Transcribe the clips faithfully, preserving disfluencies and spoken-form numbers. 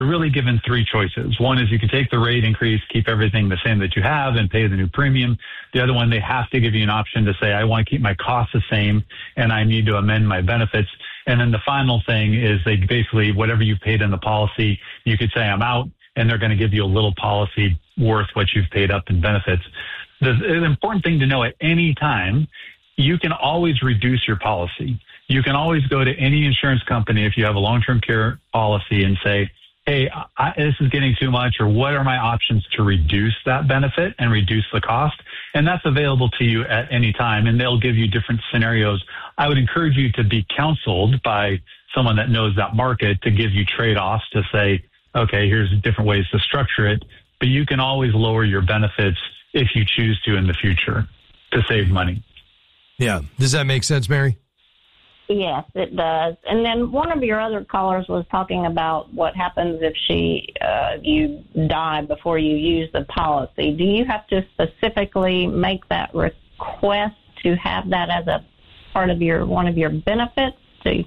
you're really given three choices. One is you can take the rate increase, keep everything the same that you have, and pay the new premium. The other one, they have to give you an option to say, I want to keep my costs the same, and I need to amend my benefits. And then the final thing is they basically, whatever you paid in the policy, you could say, I'm out, and they're going to give you a little policy worth what you've paid up in benefits. The, the important thing to know at any time, you can always reduce your policy. You can always go to any insurance company if you have a long-term care policy and say, hey, I, this is getting too much, or what are my options to reduce that benefit and reduce the cost? And that's available to you at any time, and they'll give you different scenarios. I would encourage you to be counseled by someone that knows that market to give you trade-offs to say, okay, here's different ways to structure it, but you can always lower your benefits if you choose to in the future to save money. Yeah. Does that make sense, Mary? Yes, it does. And then one of your other callers was talking about what happens if she, uh, you die before you use the policy. Do you have to specifically make that request to have that as a part of your one of your benefits to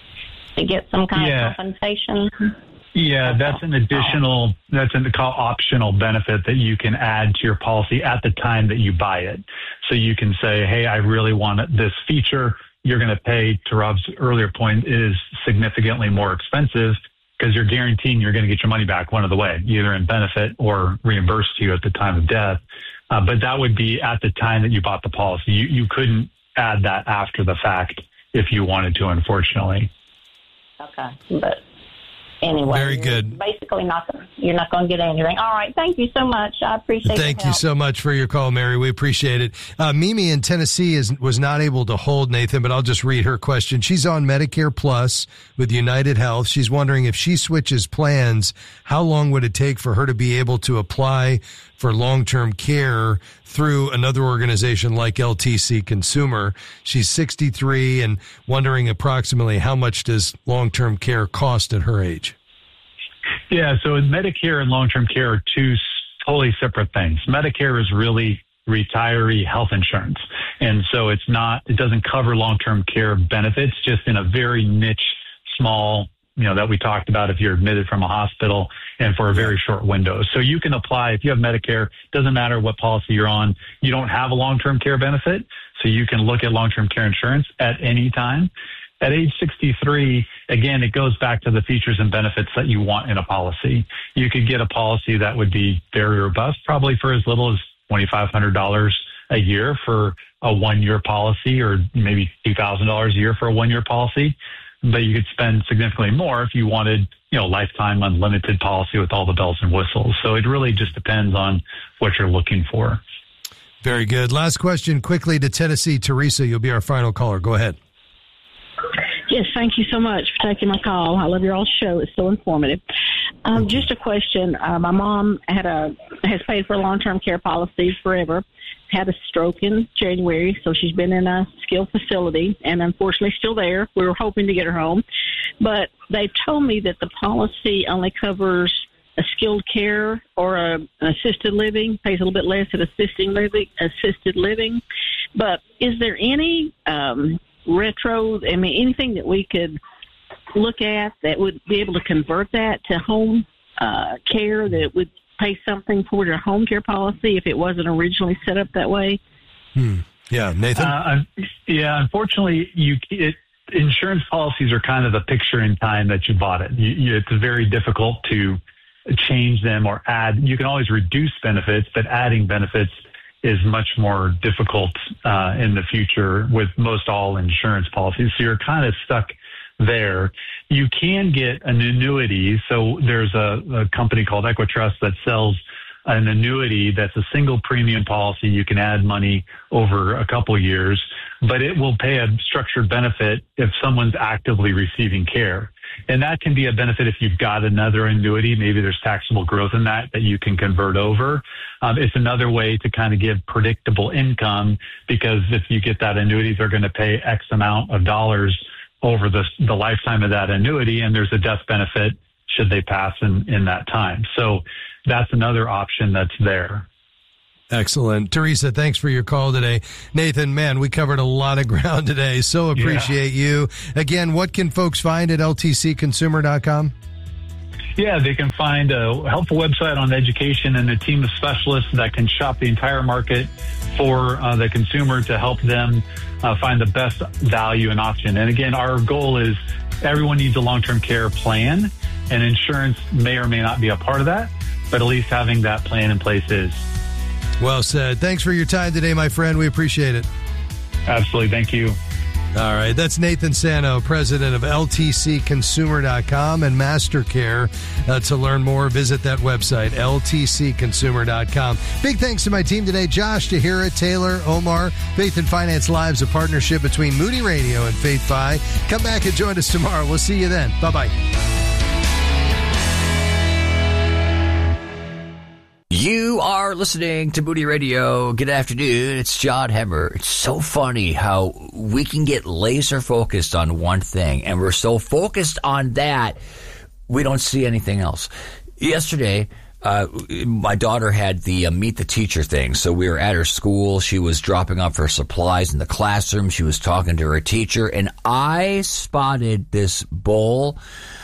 to get some kind yeah. of compensation? Yeah, that's an additional, that's an call optional benefit that you can add to your policy at the time that you buy it. So you can say, hey, I really want this feature. You're going to pay, to Rob's earlier point, is significantly more expensive because you're guaranteeing you're going to get your money back one of the way, either in benefit or reimbursed to you at the time of death. Uh, but that would be at the time that you bought the policy. You, you couldn't add that after the fact if you wanted to, unfortunately. Okay, but anyway, very good. Basically, not gonna, you're not going to get anything. All right, thank you so much. I appreciate it. Thank you so much for your call, Mary. We appreciate it. Uh, Mimi in Tennessee is was not able to hold Nathan, but I'll just read her question. She's on Medicare Plus with United Health. She's wondering if she switches plans, how long would it take for her to be able to apply for long-term care through another organization like L T C Consumer? She's sixty-three and wondering approximately how much does long-term care cost at her age? Yeah, so Medicare and long-term care are two totally separate things. Medicare is really retiree health insurance. And so it's not, it doesn't cover long-term care benefits, just in a very niche, small, you know, that we talked about if you're admitted from a hospital and for a very short window. So you can apply if you have Medicare, doesn't matter what policy you're on, you don't have a long-term care benefit. So you can look at long-term care insurance at any time. At age sixty-three, again, it goes back to the features and benefits that you want in a policy. You could get a policy that would be very robust, probably for as little as twenty-five hundred dollars a year for a one-year policy, or maybe two thousand dollars a year for a one-year policy. But you could spend significantly more if you wanted, you know, lifetime unlimited policy with all the bells and whistles. So it really just depends on what you're looking for. Very good. Last question quickly to Tennessee. Teresa, you'll be our final caller. Go ahead. Yes, thank you so much for taking my call. I love your all show. It's so informative. Um, just a question. Uh, my mom had a has paid for a long-term care policy forever, had a stroke in January, so she's been in a skilled facility and unfortunately still there. We were hoping to get her home. But they told me that the policy only covers a skilled care or a, an assisted living, pays a little bit less at assisted living, assisted living. But is there any um, retro, I mean, anything that we could look at that would be able to convert that to home uh, care that would pay something toward your home care policy if it wasn't originally set up that way? Hmm. Yeah, Nathan? Uh, yeah, unfortunately, you it, insurance policies are kind of a picture in time that you bought it. You, you, it's very difficult to change them or add. You can always reduce benefits, but adding benefits is much more difficult uh, in the future with most all insurance policies. So you're kind of stuck there. You can get an annuity. So there's a, a company called Equitrust that sells an annuity that's a single premium policy. You can add money over a couple years, but it will pay a structured benefit if someone's actively receiving care. And that can be a benefit if you've got another annuity. Maybe there's taxable growth in that that you can convert over. Um, it's another way to kind of give predictable income, because if you get that annuity, they're going to pay X amount of dollars over the, the lifetime of that annuity, and there's a death benefit should they pass in, in that time. So that's another option that's there. Excellent. Teresa, thanks for your call today. Nathan, man, we covered a lot of ground today. So appreciate yeah. you. Again, what can folks find at L T C consumer dot com? Yeah, they can find a helpful website on education and a team of specialists that can shop the entire market for uh, the consumer to help them uh, find the best value and option. And again, our goal is everyone needs a long-term care plan, and insurance may or may not be a part of that, but at least having that plan in place is. Well said. Thanks for your time today, my friend. We appreciate it. Absolutely. Thank you. All right. That's Nathan Sano, president of L T C consumer dot com and MasterCare. Uh, to learn more, visit that website, L T C consumer dot com. Big thanks to my team today, Josh, Tahira, Taylor, Omar. Faith and Finance Live is a partnership between Moody Radio and Faith Fi. Come back and join us tomorrow. We'll see you then. Bye-bye. You are listening to Moody Radio. Good afternoon. It's John Hemmer. It's so funny how we can get laser focused on one thing, and we're so focused on that, we don't see anything else. Yesterday, uh, my daughter had the uh, Meet the Teacher thing. So we were at her school. She was dropping off her supplies in the classroom. She was talking to her teacher, and I spotted this bowl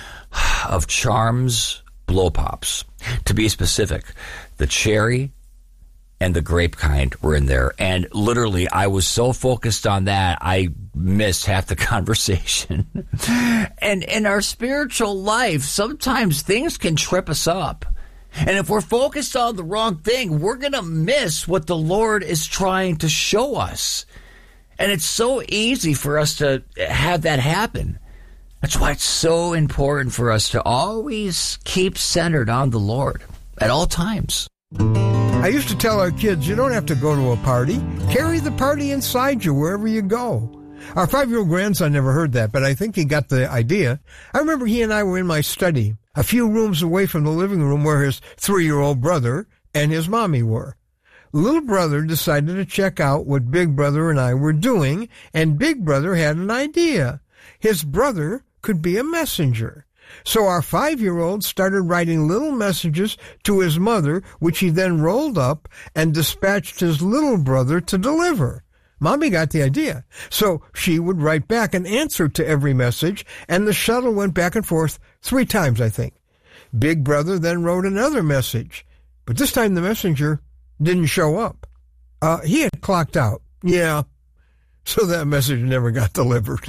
of Charms Blow Pops. To be specific, the cherry and the grape kind were in there. And literally, I was so focused on that, I missed half the conversation. And in our spiritual life, sometimes things can trip us up. And if we're focused on the wrong thing, we're going to miss what the Lord is trying to show us. And it's so easy for us to have that happen. That's why it's so important for us to always keep centered on the Lord at all times. I used to tell our kids, you don't have to go to a party. Carry the party inside you wherever you go. Our five-year-old grandson never heard that, but I think he got the idea. I remember he and I were in my study, a few rooms away from the living room where his three-year-old brother and his mommy were. Little brother decided to check out what Big Brother and I were doing, and Big Brother had an idea. His brother could be a messenger. So our five-year-old started writing little messages to his mother, which he then rolled up and dispatched his little brother to deliver. Mommy got the idea. So she would write back an answer to every message, and the shuttle went back and forth three times, I think. Big Brother then wrote another message, but this time the messenger didn't show up. Uh, he had clocked out. Yeah. So that message never got delivered.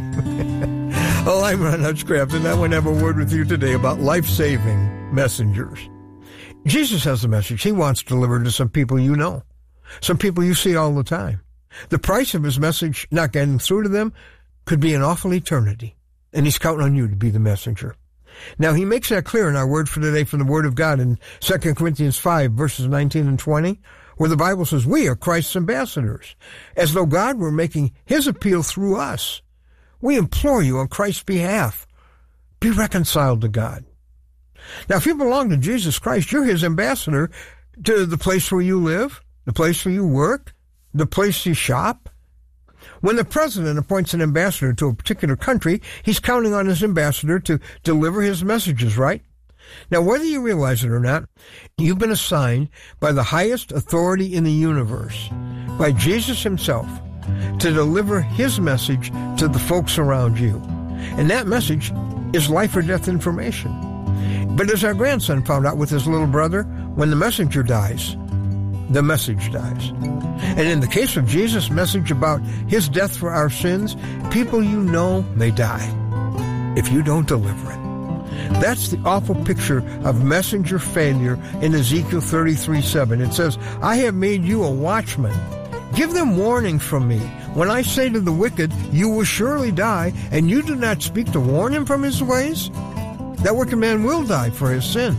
Well, I'm Ron Hutchcraft, and I want to have a word with you today about life-saving messengers. Jesus has a message he wants delivered to some people you know, some people you see all the time. The price of his message not getting through to them could be an awful eternity, and he's counting on you to be the messenger. Now, he makes that clear in our word for today from the Word of God in Second Corinthians five, verses nineteen and twenty, where the Bible says we are Christ's ambassadors, as though God were making his appeal through us. We implore you on Christ's behalf, be reconciled to God. Now, if you belong to Jesus Christ, you're his ambassador to the place where you live, the place where you work, the place you shop. When the president appoints an ambassador to a particular country, he's counting on his ambassador to deliver his messages, right? Now, whether you realize it or not, you've been assigned by the highest authority in the universe, by Jesus himself, to deliver his message to the folks around you. And that message is life or death information. But as our grandson found out with his little brother, when the messenger dies, the message dies. And in the case of Jesus' message about his death for our sins, people you know may die if you don't deliver it. That's the awful picture of messenger failure in Ezekiel thirty-three seven. It says, I have made you a watchman. Give them warning from me. When I say to the wicked, you will surely die, and you do not speak to warn him from his ways, that wicked man will die for his sin.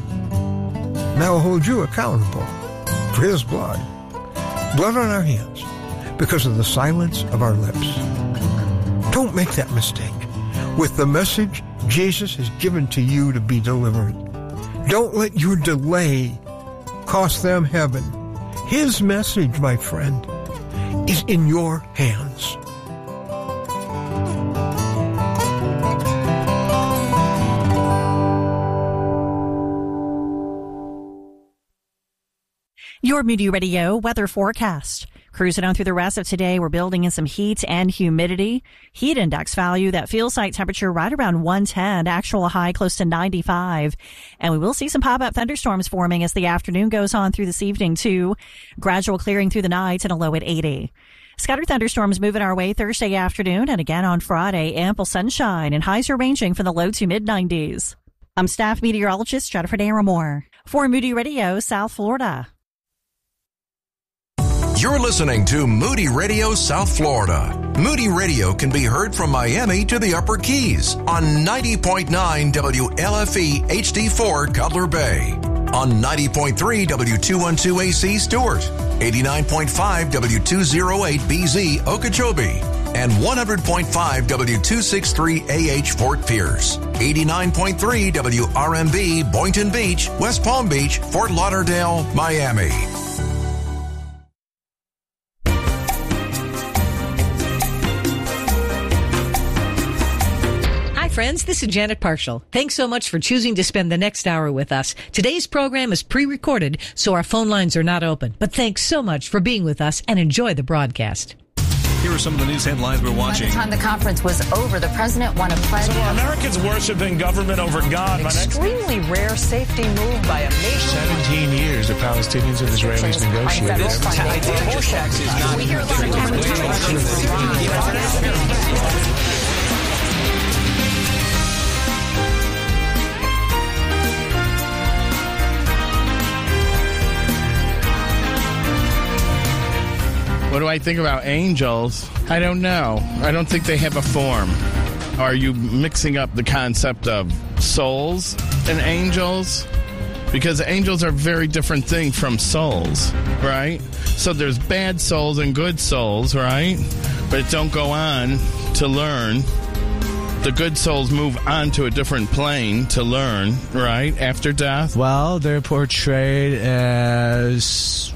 And I will hold you accountable for his blood. Blood on our hands because of the silence of our lips. Don't make that mistake. With the message Jesus has given to you to be delivered, don't let your delay cost them heaven. His message, my friend, is in your hands. Your Moody Radio weather forecast. Cruising on through the rest of today, we're building in some heat and humidity. Heat index value, that feels like temperature right around one ten, actual high close to ninety-five. And we will see some pop-up thunderstorms forming as the afternoon goes on through this evening too. Gradual clearing through the night and a low at eighty. Scattered thunderstorms moving our way Thursday afternoon and again on Friday. Ample sunshine and highs are ranging from the low to mid nineties. I'm staff meteorologist Jennifer Daramore for Moody Radio, South Florida. You're listening to Moody Radio South Florida. Moody Radio can be heard from Miami to the Upper Keys on ninety point nine W L F E H D four Cutler Bay, on ninety point three W two twelve A C Stewart, eighty-nine point five W two oh eight B Z Okeechobee, and one hundred point five W two sixty-three A H Fort Pierce, eighty-nine point three W R M B Boynton Beach, West Palm Beach, Fort Lauderdale, Miami. Friends, this is Janet Parshall. Thanks so much for choosing to spend the next hour with us. Today's program is pre-recorded, so our phone lines are not open. But thanks so much for being with us and enjoy the broadcast. Here are some of the news headlines we're watching. By the time the conference was over, the president won a pledge. So are Americans worshiping government over God? Extremely rare safety move by a nation. Seventeen years the Palestinians and Israelis negotiated. This tax is not. We hear a lot of What do I think about angels? I don't know. I don't think they have a form. Are you mixing up the concept of souls and angels? Because angels are a very different thing from souls, right? So there's bad souls and good souls, right? But don't go on to learn. The good souls move on to a different plane to learn, right? After death. Well, they're portrayed as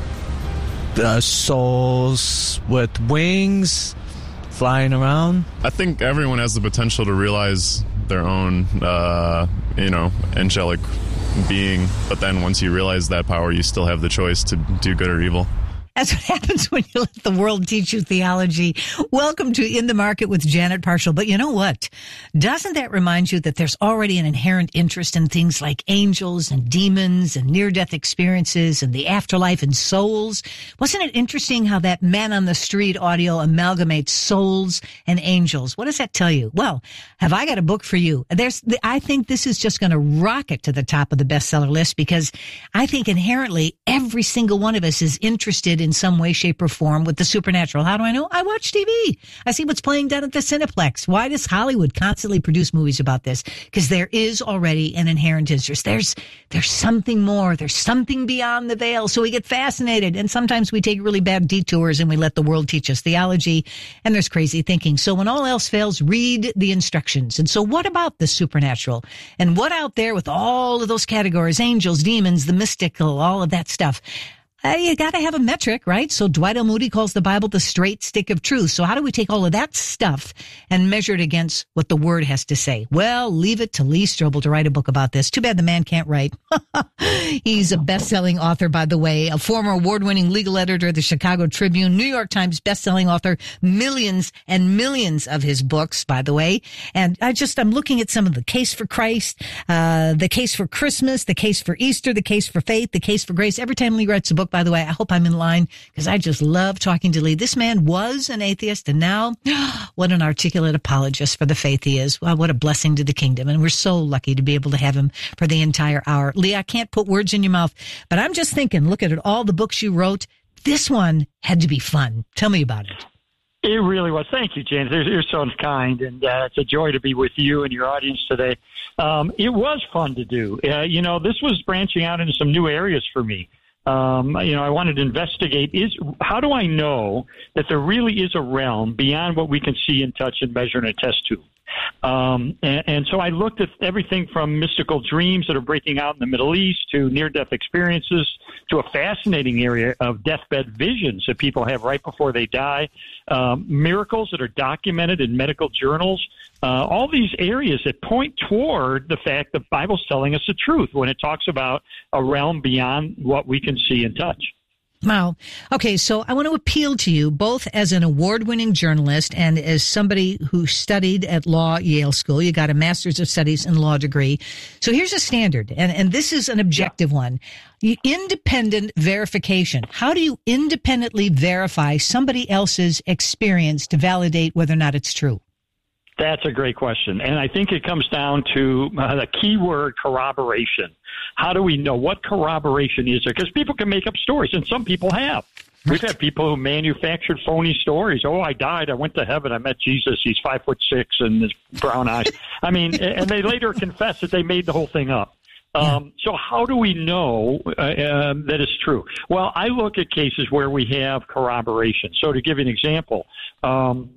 Uh, souls with wings flying around. I think everyone has the potential to realize their own, uh, you know, angelic being. But then once you realize that power, you still have the choice to do good or evil. That's what happens when you let the world teach you theology. Welcome to In the Market with Janet Parshall. But you know what? Doesn't that remind you that there's already an inherent interest in things like angels and demons and near-death experiences and the afterlife and souls? Wasn't it interesting how that Man on the Street audio amalgamates souls and angels? What does that tell you? Well, have I got a book for you? There's, I think this is just going to rocket to the top of the bestseller list because I think inherently every single one of us is interested in in some way, shape, or form with the supernatural. How do I know? I watch T V. I see what's playing down at the Cineplex. Why does Hollywood constantly produce movies about this? Because there is already an inherent interest. There's there's something more. There's something beyond the veil. So we get fascinated. And sometimes we take really bad detours and we let the world teach us theology. And there's crazy thinking. So when all else fails, read the instructions. And so what about the supernatural? And what out there with all of those categories, angels, demons, the mystical, all of that stuff? Uh, you got to have a metric, right? So Dwight L. Moody calls the Bible the straight stick of truth. So how do we take all of that stuff and measure it against what the Word has to say? Well, leave it to Lee Strobel to write a book about this. Too bad the man can't write. He's a best-selling author, by the way, a former award-winning legal editor of the Chicago Tribune, New York Times best-selling author, millions and millions of his books, by the way. And I just, I'm looking at some of the Case for Christ, uh, the Case for Christmas, the Case for Easter, the Case for Faith, the Case for Grace. Every time Lee writes a book, by the way, I hope I'm in line because I just love talking to Lee. This man was an atheist and now what an articulate apologist for the faith he is. Well, what a blessing to the kingdom. And we're so lucky to be able to have him for the entire hour. Lee, I can't put words in your mouth, but I'm just thinking, look at it, all the books you wrote. This one had to be fun. Tell me about it. It really was. Thank you, James. You're, you're so kind, and uh, it's a joy to be with you and your audience today. Um, it was fun to do. Uh, you know, this was branching out into some new areas for me. Um, you know, I wanted to investigate is how do I know that there really is a realm beyond what we can see and touch and measure and attest to? Um, and, and so I looked at everything from mystical dreams that are breaking out in the Middle East to near-death experiences to a fascinating area of deathbed visions that people have right before they die, um, miracles that are documented in medical journals, uh, all these areas that point toward the fact that the Bible's telling us the truth when it talks about a realm beyond what we can see and touch. Wow. Okay, so I want to appeal to you both as an award-winning journalist and as somebody who studied at law Yale School. You got a master's of studies in law degree. So here's a standard, and, and this is an objective yeah. one. Independent verification. How do you independently verify somebody else's experience to validate whether or not it's true? That's a great question. And I think it comes down to uh, the key word, corroboration. How do we know what corroboration is there? Because people can make up stories, and some people have. We've had people who manufactured phony stories. Oh, I died. I went to heaven. I met Jesus. He's five foot six and his brown eyes. I mean, and they later confess that they made the whole thing up. Um, so how do we know uh, uh, that it's true? Well, I look at cases where we have corroboration. So to give you an example, um,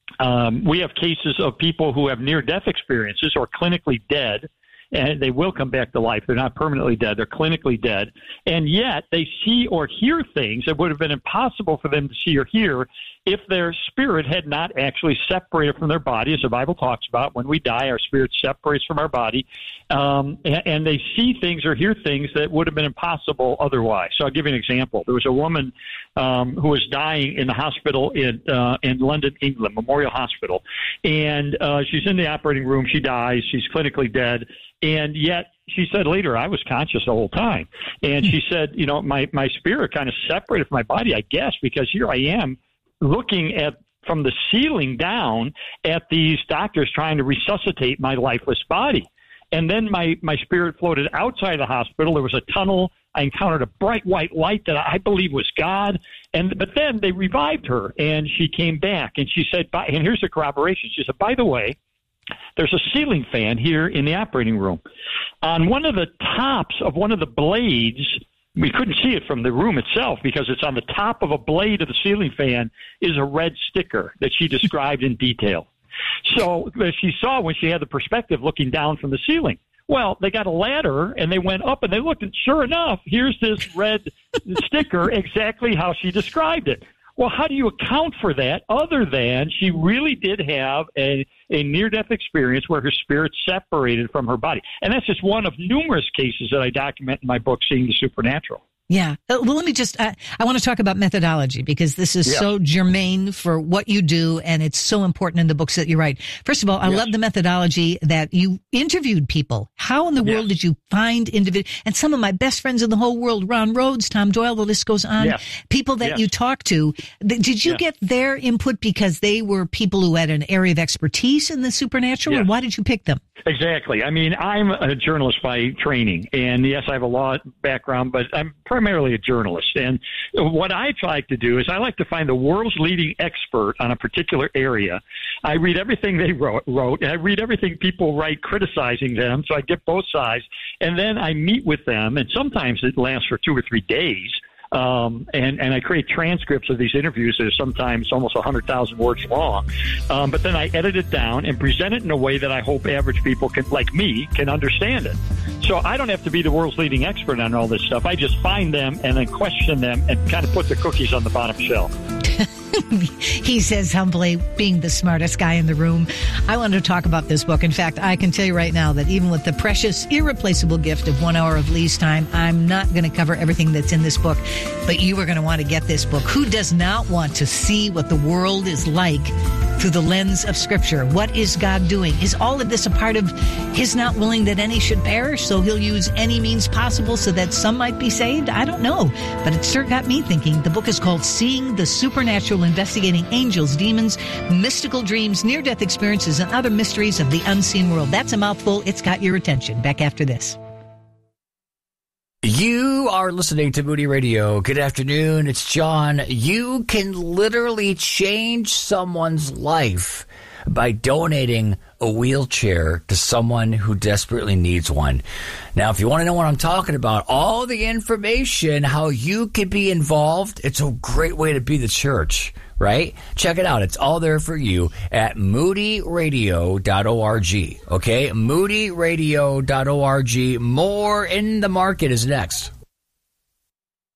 Um, we have cases of people who have near-death experiences or clinically dead, and they will come back to life. They're not permanently dead. They're clinically dead. And yet they see or hear things that would have been impossible for them to see or hear if their spirit had not actually separated from their body, as the Bible talks about. When we die, our spirit separates from our body, um, and, and they see things or hear things that would have been impossible otherwise. So I'll give you an example. There was a woman um, who was dying in the hospital in, uh, in London, England, Memorial Hospital, and uh, she's in the operating room. She dies. She's clinically dead, and yet she said later, I was conscious the whole time. And she said, you know, my, my spirit kind of separated from my body, I guess, because here I am, looking at from the ceiling down at these doctors trying to resuscitate my lifeless body. And then my, my spirit floated outside the hospital. There was a tunnel. I encountered a bright white light that I believe was God. And but then they revived her, and she came back. And she said, and here's the corroboration. She said, by the way, there's a ceiling fan here in the operating room. On one of the tops of one of the blades, we couldn't see it from the room itself because it's on the top of a blade of the ceiling fan, is a red sticker that she described in detail. So she saw when she had the perspective looking down from the ceiling. Well, they got a ladder and they went up and they looked, and sure enough, here's this red sticker exactly how she described it. Well, how do you account for that other than she really did have a, a near-death experience where her spirit separated from her body? And that's just one of numerous cases that I document in my book, Seeing the Supernatural. Yeah. Well, let me just, uh, I want to talk about methodology because this is yeah. so germane for what you do, and it's so important in the books that you write. First of all, I yes. love the methodology that you interviewed people. How in the yes. world did you find individuals? And some of my best friends in the whole world, Ron Rhodes, Tom Doyle, the list goes on, yes. people that yes. you talked to. Did you yes. get their input because they were people who had an area of expertise in the supernatural, yes. or why did you pick them? Exactly. I mean, I'm a journalist by training, and yes, I have a law background, but I'm primarily a journalist. And what I like to do is I like to find the world's leading expert on a particular area. I read everything they wrote, wrote and I read everything people write criticizing them, so I get both sides, and then I meet with them, and sometimes it lasts for two or three days. Um, and, and I create transcripts of these interviews that are sometimes almost one hundred thousand words long. Um, but then I edit it down and present it in a way that I hope average people can, like me, can understand it. So I don't have to be the world's leading expert on all this stuff. I just find them and then question them and kind of put the cookies on the bottom shelf. He says humbly, being the smartest guy in the room. I want to talk about this book. In fact, I can tell you right now that even with the precious, irreplaceable gift of one hour of Lee's time, I'm not going to cover everything that's in this book, but you are going to want to get this book. Who does not want to see what the world is like through the lens of Scripture? What is God doing? Is all of this a part of His not willing that any should perish, so He'll use any means possible so that some might be saved? I don't know, but it sure got me thinking. The book is called Seeing the Supernatural, investigating angels, demons, mystical dreams, near-death experiences, and other mysteries of the unseen world. That's a mouthful. It's got your attention. Back after this. You are listening to Moody Radio. Good afternoon. It's John. You can literally change someone's life by donating a wheelchair to someone who desperately needs one. Now, if you want to know what I'm talking about, all the information, how you could be involved, it's a great way to be the church, right? Check it out. It's all there for you at moody radio dot org. Okay? moody radio dot org. More in the Market is next.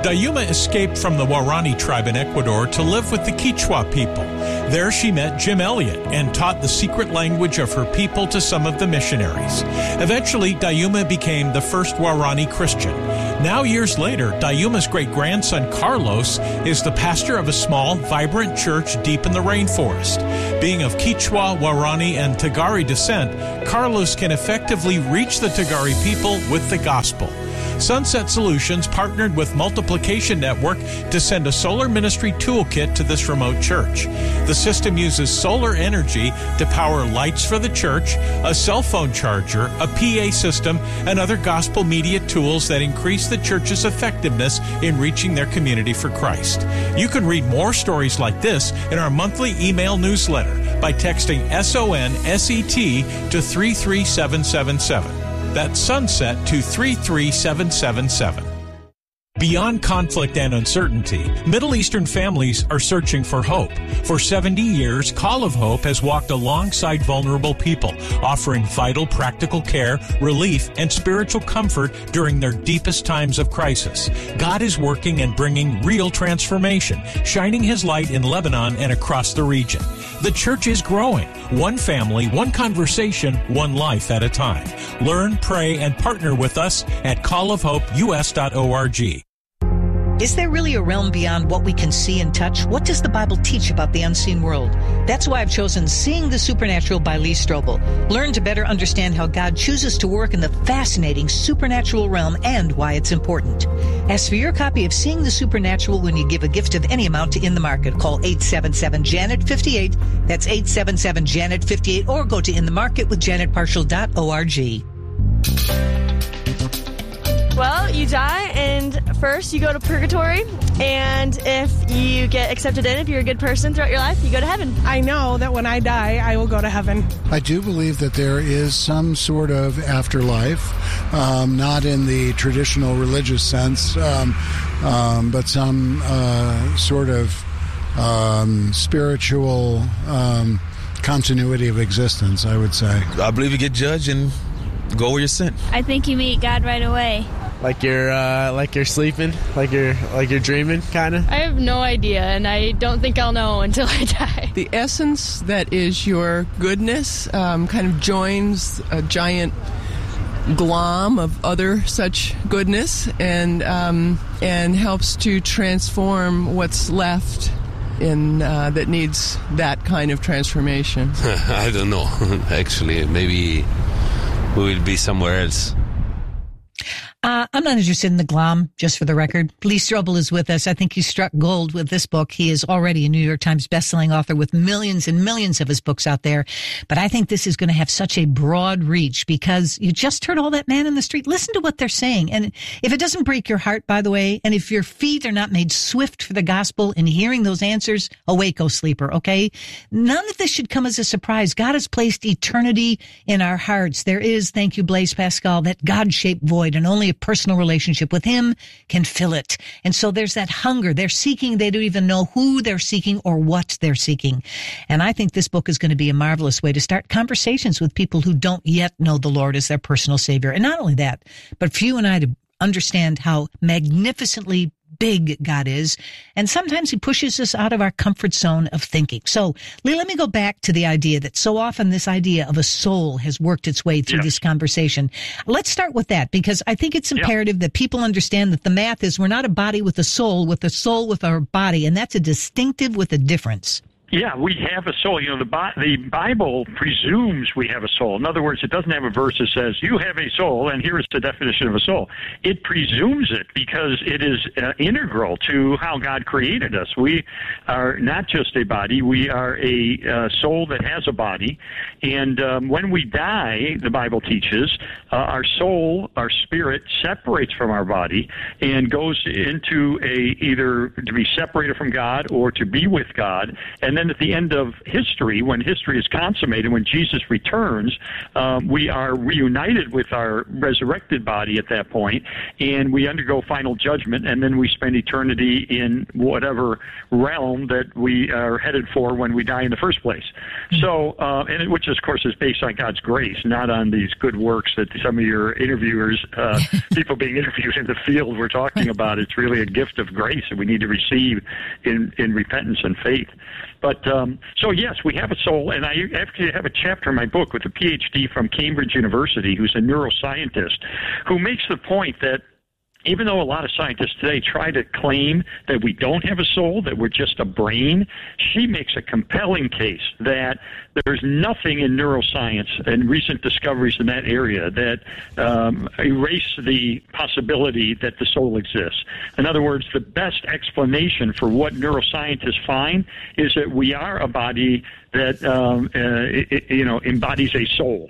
Dayuma escaped from the Waorani tribe in Ecuador to live with the Quechua people. There she met Jim Elliot and taught the secret language of her people to some of the missionaries. Eventually, Dayuma became the first Waorani Christian. Now, years later, Dayuma's great-grandson Carlos is the pastor of a small, vibrant church deep in the rainforest. Being of Quechua, Waorani, and Tagari descent, Carlos can effectively reach the Tagari people with the gospel. Sunset Solutions partnered with Multiplication Network to send a solar ministry toolkit to this remote church. The system uses solar energy to power lights for the church, a cell phone charger, a P A system, and other gospel media tools that increase the church's effectiveness in reaching their community for Christ. You can read more stories like this in our monthly email newsletter by texting S O N S E T to three three seven seven seven. That's Sunset to three three seven seven seven. Beyond conflict and uncertainty, Middle Eastern families are searching for hope. For seventy years, Call of Hope has walked alongside vulnerable people, offering vital practical care, relief, and spiritual comfort during their deepest times of crisis. God is working and bringing real transformation, shining His light in Lebanon and across the region. The church is growing, one family, one conversation, one life at a time. Learn, pray, and partner with us at call of hope U S dot org. Is there really a realm beyond what we can see and touch? What does the Bible teach about the unseen world? That's why I've chosen Seeing the Supernatural by Lee Strobel. Learn to better understand how God chooses to work in the fascinating supernatural realm and why it's important. Ask for your copy of Seeing the Supernatural when you give a gift of any amount to In the Market. Call eight seven seven Janet fifty-eight. That's eight seven seven Janet fifty-eight, or go to in the market with janet partial dot org. Well, you die, and first you go to purgatory, and if you get accepted in, if you're a good person throughout your life, you go to heaven. I know that when I die, I will go to heaven. I do believe that there is some sort of afterlife, um, not in the traditional religious sense, um, um, but some uh, sort of um, spiritual um, continuity of existence, I would say. I believe you get judged and go where you're sent. I think you meet God right away. Like you're, uh, like you're sleeping, like you're, like you're dreaming, kind of. I have no idea, and I don't think I'll know until I die. The essence that is your goodness um, kind of joins a giant glom of other such goodness, and um, and helps to transform what's left in uh, that needs that kind of transformation. I don't know. Actually, maybe we will be somewhere else. Uh, I'm not interested in the glom, just for the record. Lee Strobel is with us. I think he struck gold with this book. He is already a New York Times bestselling author with millions and millions of his books out there. But I think this is going to have such a broad reach because you just heard all that man in the street. Listen to what they're saying. And if it doesn't break your heart, by the way, and if your feet are not made swift for the gospel in hearing those answers, awake, O sleeper, okay? None of this should come as a surprise. God has placed eternity in our hearts. There is, thank you, Blaise Pascal, that God-shaped void, and only a personal relationship with Him can fill it. And so there's that hunger. They're seeking. They don't even know who they're seeking or what they're seeking. And I think this book is going to be a marvelous way to start conversations with people who don't yet know the Lord as their personal Savior. And not only that, but for you and I to understand how magnificently big God is, and sometimes He pushes us out of our comfort zone of thinking. So, Lee, let me go back to the idea that so often this idea of a soul has worked its way through yes. this conversation. Let's start with that, because I think it's imperative yeah. that people understand that the math is we're not a body with a soul, with a soul with our body, and that's a distinctive with a difference. Yeah, we have a soul. You know, the Bi- the Bible presumes we have a soul. In other words, it doesn't have a verse that says, you have a soul, and here is the definition of a soul. It presumes it because it is uh, integral to how God created us. We are not just a body. We are a uh, soul that has a body. And um, when we die, the Bible teaches, uh, our soul, our spirit, separates from our body and goes into a either to be separated from God or to be with God, and then then at the end of history, when history is consummated, when Jesus returns, um, we are reunited with our resurrected body at that point, and we undergo final judgment, and then we spend eternity in whatever realm that we are headed for when we die in the first place. So, uh, and it, which, of course, is based on God's grace, not on these good works that some of your interviewers, uh, people being interviewed in the field, were talking about. It's really a gift of grace that we need to receive in, in repentance and faith. But um, so, yes, we have a soul, and I actually have a chapter in my book with a P H D from Cambridge University who's a neuroscientist who makes the point that even though a lot of scientists today try to claim that we don't have a soul, that we're just a brain, she makes a compelling case that there's nothing in neuroscience and recent discoveries in that area that um, erase the possibility that the soul exists. In other words, the best explanation for what neuroscientists find is that we are a body that um, uh, it, you know embodies a soul.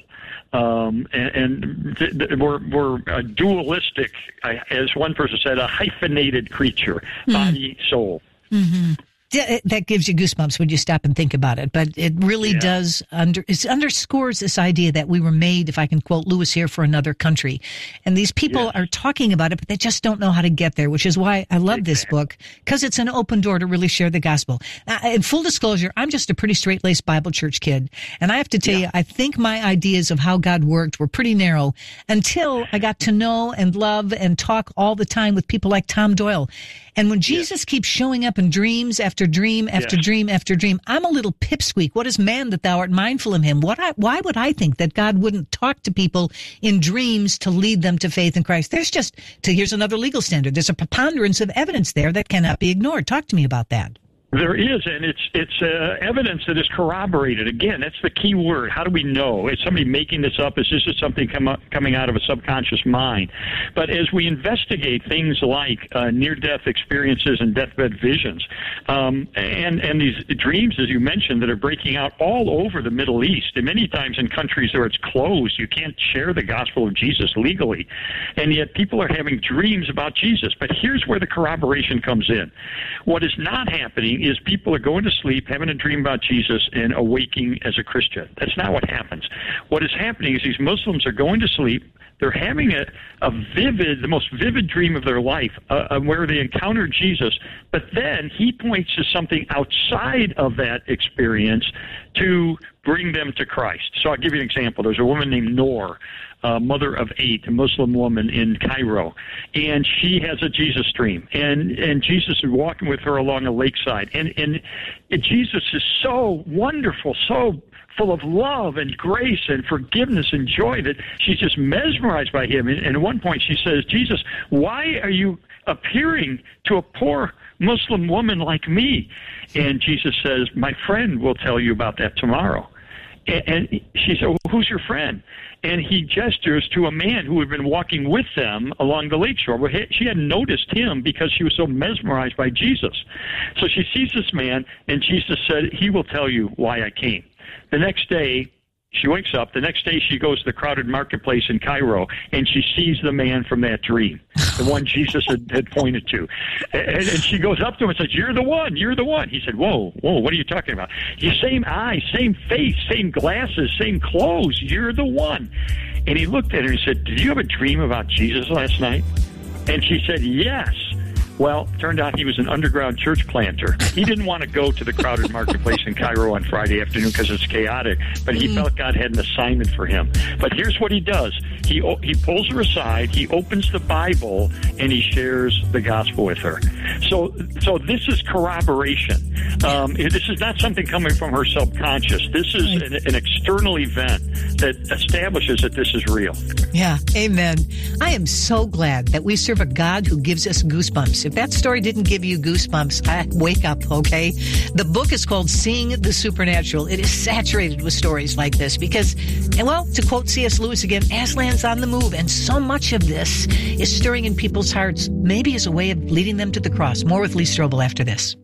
Um, and and th- th- we're, we're a dualistic, uh, as one person said, a hyphenated creature, mm-hmm. body, soul. Mm-hmm. Yeah, that gives you goosebumps when you stop and think about it. But it really yeah. does under it underscores this idea that we were made, if I can quote Lewis here, for another country. And these people yes. are talking about it, but they just don't know how to get there, which is why I love exactly. this book, because it's an open door to really share the gospel. Now, in full disclosure, I'm just a pretty straight-laced Bible church kid. And I have to tell yeah. you, I think my ideas of how God worked were pretty narrow until I got to know and love and talk all the time with people like Tom Doyle. And when Jesus yes. keeps showing up in dreams after dream after yes. dream after dream, I'm a little pipsqueak. What is man that thou art mindful of him? What I, why would I think that God wouldn't talk to people in dreams to lead them to faith in Christ? There's just, to, here's another legal standard. There's a preponderance of evidence there that cannot be ignored. Talk to me about that. There is, and it's it's uh, evidence that is corroborated. Again, that's the key word. How do we know? Is somebody making this up? Is this just something come up, coming out of a subconscious mind? But as we investigate things like uh, near-death experiences and deathbed visions, um, and, and these dreams, as you mentioned, that are breaking out all over the Middle East, and many times in countries where it's closed, you can't share the gospel of Jesus legally, and yet people are having dreams about Jesus. But here's where the corroboration comes in. What is not happening is people are going to sleep, having a dream about Jesus, and awaking as a Christian. That's not what happens. What is happening is these Muslims are going to sleep. They're having a, a vivid, the most vivid dream of their life, uh, where they encounter Jesus, but then he points to something outside of that experience to bring them to Christ. So I'll give you an example. There's a woman named Noor, uh, mother of eight, a Muslim woman in Cairo, and she has a Jesus dream, and and Jesus is walking with her along a lakeside, and and, and Jesus is so wonderful, so full of love and grace and forgiveness and joy that she's just mesmerized by him. And, and at one point she says, Jesus, why are you appearing to a poor Muslim woman like me? And Jesus says, my friend will tell you about that tomorrow. And, and she said, well, who's your friend? And he gestures to a man who had been walking with them along the lakeshore. Well, she hadn't noticed him because she was so mesmerized by Jesus. So she sees this man, and Jesus said, he will tell you why I came. The next day, she wakes up. The next day, she goes to the crowded marketplace in Cairo, and she sees the man from that dream, the one Jesus had, had pointed to. And, and she goes up to him and says, you're the one, you're the one. He said, whoa, whoa, what are you talking about? His same eyes, same face, same glasses, same clothes. You're the one. And he looked at her and said, did you have a dream about Jesus last night? And she said, yes. Well, turned out he was an underground church planter. He didn't want to go to the crowded marketplace in Cairo on Friday afternoon because it's chaotic, but he mm-hmm. felt God had an assignment for him. But here's what he does. He he pulls her aside, he opens the Bible, and he shares the gospel with her. So so this is corroboration. Um, this is not something coming from her subconscious. This is an, an external event that establishes that this is real. Yeah, amen. I am so glad that we serve a God who gives us goosebumps. If that story didn't give you goosebumps, I, wake up, okay? The book is called Seeing the Supernatural. It is saturated with stories like this because, well, to quote C S Lewis again, Aslan's on the move, and so much of this is stirring in people's hearts, maybe as a way of leading them to the cross. More with Lee Strobel after this.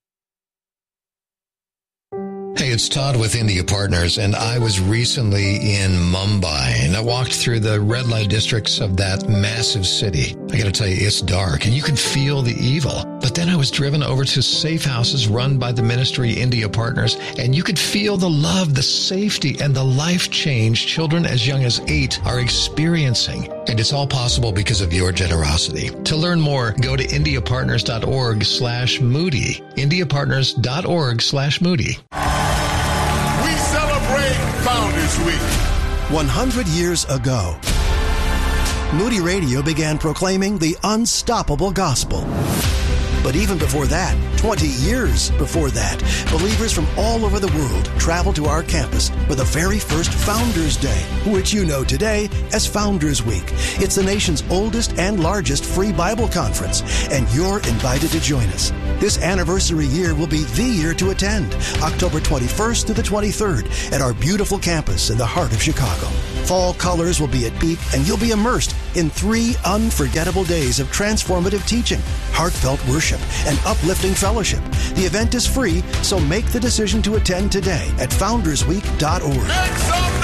Hey, it's Todd with India Partners, and I was recently in Mumbai, and I walked through the red light districts of that massive city. I gotta tell you, it's dark, and you can feel the evil. But then I was driven over to safe houses run by the ministry India Partners, and you could feel the love, the safety, and the life change children as young as eight are experiencing. And it's all possible because of your generosity. To learn more, go to indiapartners.org slash Moody. indiapartners.org slash Moody. We celebrate Founders Week. one hundred years ago, Moody Radio began proclaiming the unstoppable gospel. But even before that, twenty years before that, believers from all over the world traveled to our campus for the very first Founders Day, which you know today as Founders Week. It's the nation's oldest and largest free Bible conference, and you're invited to join us. This anniversary year will be the year to attend, October twenty-first to the twenty-third at our beautiful campus in the heart of Chicago. Fall colors will be at peak, and you'll be immersed in three unforgettable days of transformative teaching, heartfelt worship, and uplifting fellowship. The event is free, so make the decision to attend today at founders week dot org. Make some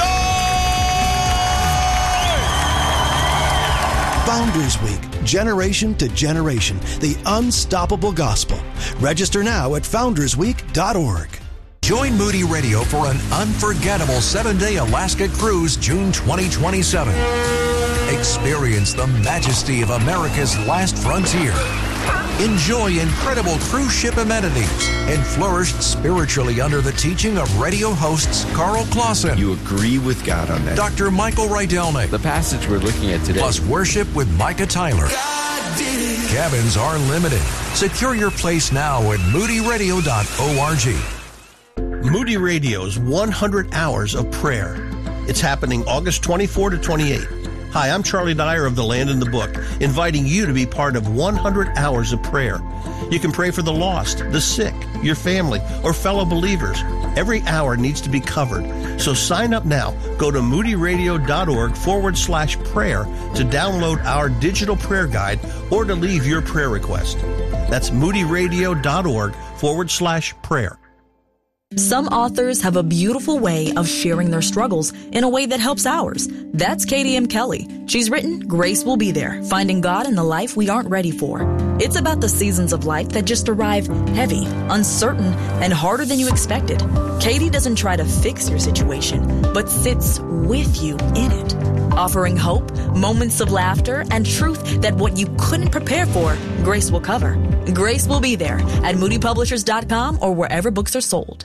noise! Founders Week, generation to generation, the unstoppable gospel. Register now at founders week dot org. Join Moody Radio for an unforgettable seven-day Alaska cruise June twenty twenty-seven. Experience the majesty of America's last frontier. Enjoy incredible cruise ship amenities and flourish spiritually under the teaching of radio hosts Carl Clausen. You agree with God on that. Doctor Michael Rydelnik. The passage we're looking at today. Plus worship with Micah Tyler. Cabins are limited. Secure your place now at moody radio dot org. Moody Radio's one hundred hours of prayer. It's happening August twenty-fourth to twenty-eighth. Hi, I'm Charlie Dyer of The Land in the Book, inviting you to be part of one hundred hours of prayer. You can pray for the lost, the sick, your family, or fellow believers. Every hour needs to be covered. So sign up now. Go to moody radio dot org forward slash prayer to download our digital prayer guide or to leave your prayer request. That's moody radio dot org forward slash prayer. Some authors have a beautiful way of sharing their struggles in a way that helps ours. That's Katie M. Kelly. She's written Grace Will Be There, Finding God in the Life We Aren't Ready For. It's about the seasons of life that just arrive heavy, uncertain, and harder than you expected. Katie doesn't try to fix your situation, but sits with you in it, offering hope, moments of laughter, and truth that what you couldn't prepare for, Grace will cover. Grace Will Be There at moody publishers dot com or wherever books are sold.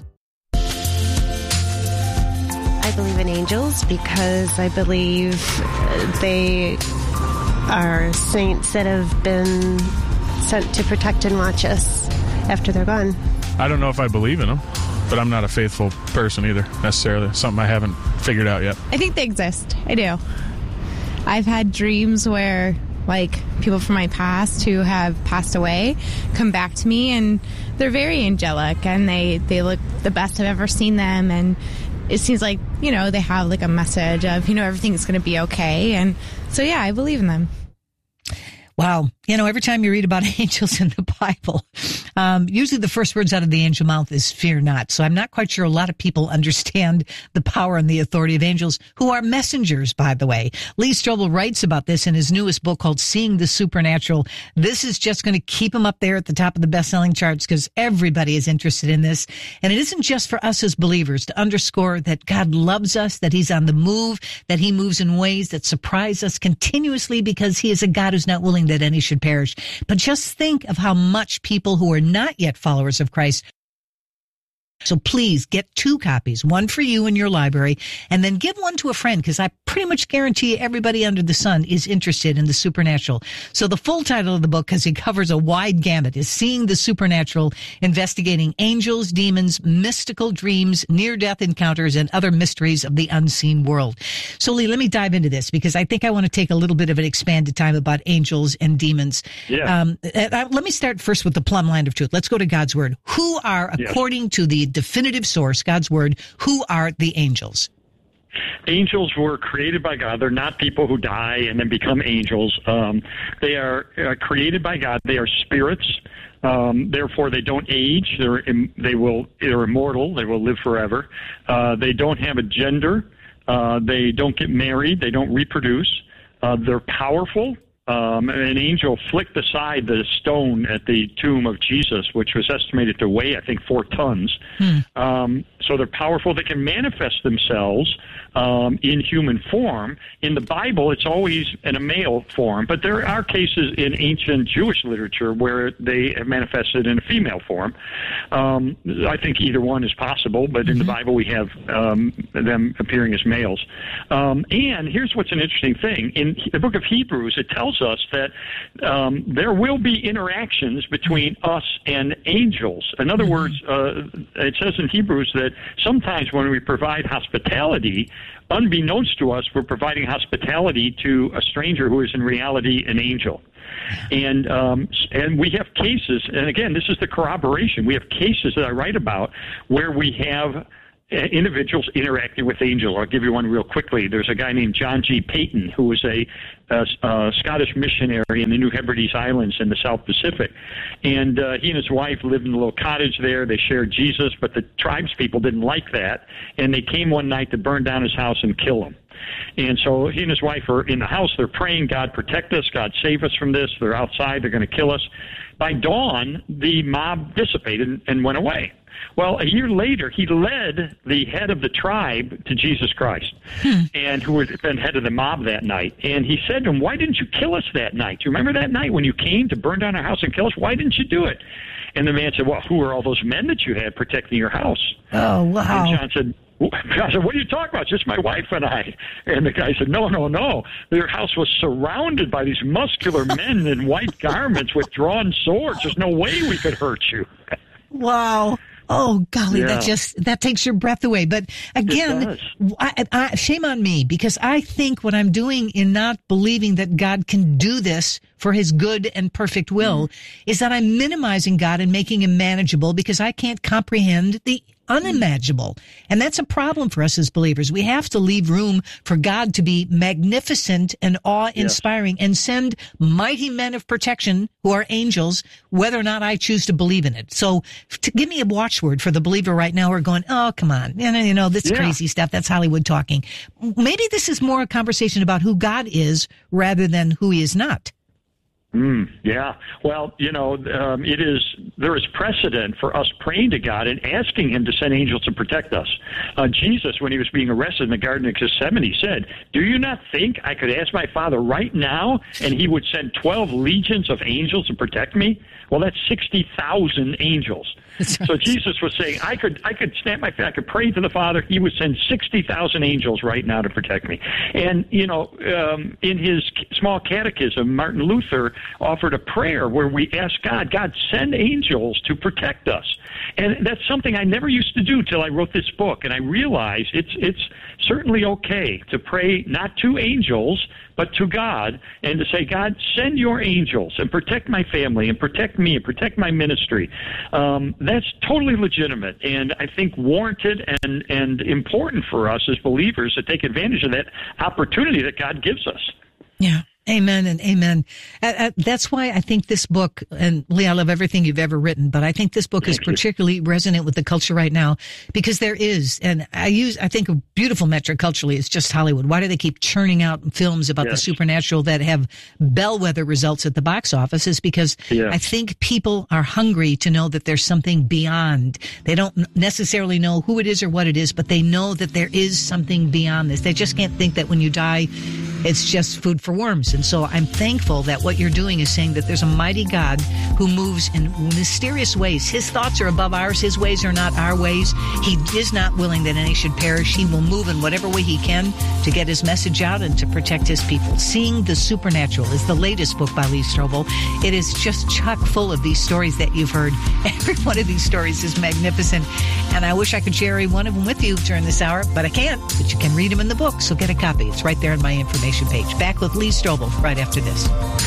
I believe in angels because I believe they are saints that have been sent to protect and watch us after they're gone. I don't know if I believe in them, but I'm not a faithful person either, necessarily. Something I haven't figured out yet. I think they exist. I do. I've had dreams where, like, people from my past who have passed away come back to me, and they're very angelic, and they, they look the best I've ever seen them, and it seems like, you know, they have like a message of, you know, everything's going to be okay. And so, yeah, I believe in them. Wow. You know, every time you read about angels in the Bible, um, usually the first words out of the angel mouth is fear not. So I'm not quite sure a lot of people understand the power and the authority of angels, who are messengers, by the way. Lee Strobel writes about this in his newest book called Seeing the Supernatural. This is just going to keep him up there at the top of the best-selling charts because everybody is interested in this. And it isn't just for us as believers to underscore that God loves us, that he's on the move, that he moves in ways that surprise us continuously because he is a God who's not willing that any should perish. But just think of how much people who are not yet followers of Christ. So please get two copies, one for you in your library, and then give one to a friend, because I pretty much guarantee everybody under the sun is interested in the supernatural. So the full title of the book, because it covers a wide gamut, is Seeing the Supernatural, Investigating Angels, Demons, Mystical Dreams, Near-Death Encounters, and Other Mysteries of the Unseen World. So Lee, let me dive into this, because I think I want to take a little bit of an expanded time about angels and demons. Yeah. Um, uh, let me start first with the plumb line of truth. Let's go to God's Word. Who are, Yes. according to the definitive source, God's Word, who are the angels? Angels were created by God. They're not people who die and then become angels. Um, they are uh, created by God. They are spirits. Um, therefore, they don't age. They're im- they will they're immortal. They will live forever. Uh, they don't have a gender. Uh, they don't get married. They don't reproduce. Uh, they're powerful. um, an angel flicked aside the stone at the tomb of Jesus, which was estimated to weigh, I think, four tons. Hmm. Um, so they're powerful. They can manifest themselves um, in human form. In the Bible, it's always in a male form, but there are cases in ancient Jewish literature where they have manifested in a female form. Um, I think either one is possible, but mm-hmm. in the Bible we have um, them appearing as males. Um, and here's what's an interesting thing. In the book of Hebrews, it tells us that um, there will be interactions between us and angels. In other mm-hmm. words, uh, it says in Hebrews that sometimes when we provide hospitality, unbeknownst to us, we're providing hospitality to a stranger who is in reality an angel. And um, and we have cases, and again, this is the corroboration. We have cases that I write about where we have individuals interacting with angels. I'll give you one real quickly. There's a guy named John G. Payton, who was a, a, a Scottish missionary in the New Hebrides Islands in the South Pacific. And uh, he and his wife lived in a little cottage there. They shared Jesus, but the tribes people didn't like that. And they came one night to burn down his house and kill him. And so he and his wife are in the house. They're praying, God, protect us. God, save us from this. They're outside. They're going to kill us. By dawn, the mob dissipated and went away. Well, a year later, he led the head of the tribe to Jesus Christ, hmm. and who had been head of the mob that night. And he said to him, why didn't you kill us that night? Do you remember that night when you came to burn down our house and kill us? Why didn't you do it? And the man said, well, who are all those men that you had protecting your house? Oh, wow. And John said, I said, what are you talking about? Just my wife and I. And the guy said, no, no, no. Their house was surrounded by these muscular men in white garments with drawn swords. There's no way we could hurt you. Wow. Oh, golly, yeah. that just, that takes your breath away. But again, I, I, shame on me, because I think what I'm doing in not believing that God can do this for his good and perfect will mm. is that I'm minimizing God and making him manageable, because I can't comprehend the unimaginable. And that's a problem for us as believers. We have to leave room for God to be magnificent and awe-inspiring yes. and send mighty men of protection who are angels, whether or not I choose to believe in it. So to give me a watchword for the believer right now who are going, oh, come on, you know, you know this yeah. crazy stuff, that's Hollywood talking. Maybe this is more a conversation about who God is rather than who he is not. Mm, yeah. Well, you know, um, it is, there is precedent for us praying to God and asking him to send angels to protect us. Uh, Jesus, when he was being arrested in the Garden of Gethsemane, said, do you not think I could ask my Father right now and he would send twelve legions of angels to protect me? Well, that's sixty thousand angels. So Jesus was saying, I could I could snap my fingers, I could pray to the Father, he would send sixty thousand angels right now to protect me. And, you know, um, in his small catechism, Martin Luther offered a prayer where we ask God, God, send angels to protect us. And that's something I never used to do till I wrote this book. And I realized it's it's certainly okay to pray not to angels, but to God, and to say, God, send your angels and protect my family and protect me and protect my ministry. Um, that's totally legitimate, and I think warranted and, and important for us as believers to take advantage of that opportunity that God gives us. Yeah. Amen and amen. Uh, uh, that's why I think this book, and Lee, I love everything you've ever written, but I think this book Thank is particularly you. resonant with the culture right now, because there is, and I use, I think a beautiful metric culturally is just Hollywood. Why do they keep churning out films about yes. the supernatural that have bellwether results at the box office? Is because yeah. I think people are hungry to know that there's something beyond. They don't necessarily know who it is or what it is, but they know that there is something beyond this. They just can't think that when you die, it's just food for worms. And so I'm thankful that what you're doing is saying that there's a mighty God who moves in mysterious ways. His thoughts are above ours. His ways are not our ways. He is not willing that any should perish. He will move in whatever way he can to get his message out and to protect his people. Seeing the Supernatural is the latest book by Lee Strobel. It is just chock full of these stories that you've heard. Every one of these stories is magnificent. And I wish I could share one of them with you during this hour, but I can't. But you can read them in the book, so get a copy. It's right there on my information page. Back with Lee Strobel right after this.